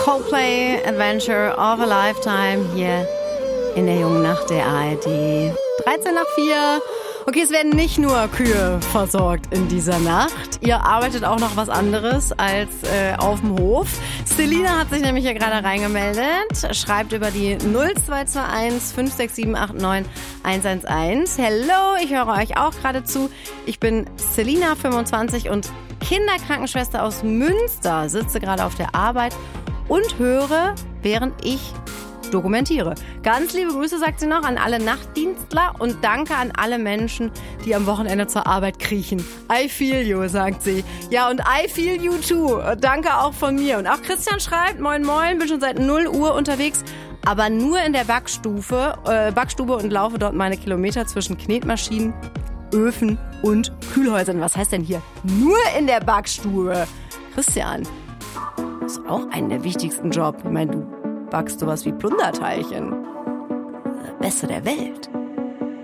Coldplay, Adventure of a Lifetime hier in der jungen Nacht der ARD. 4:13. Okay, es werden nicht nur Kühe versorgt in dieser Nacht. Ihr arbeitet auch noch was anderes als auf dem Hof. Selina hat sich nämlich hier gerade reingemeldet. Schreibt über die 0221 56789 111. Hello, ich höre euch auch gerade zu. Ich bin Selina, 25 und Kinderkrankenschwester aus Münster. Sitze gerade auf der Arbeit und höre, während ich dokumentiere. Ganz liebe Grüße, sagt sie noch, an alle Nachtdienstler und danke an alle Menschen, die am Wochenende zur Arbeit kriechen. I feel you, sagt sie. Ja, und I feel you too. Danke auch von mir. Und auch Christian schreibt, moin moin, bin schon seit 0 Uhr unterwegs, aber nur in der Backstube und laufe dort meine Kilometer zwischen Knetmaschinen, Öfen und Kühlhäusern. Was heißt denn hier? Nur in der Backstube. Christian, das ist auch einer der wichtigsten Jobs. Ich meine, du backst sowas wie Plunderteilchen. Das Beste der Welt.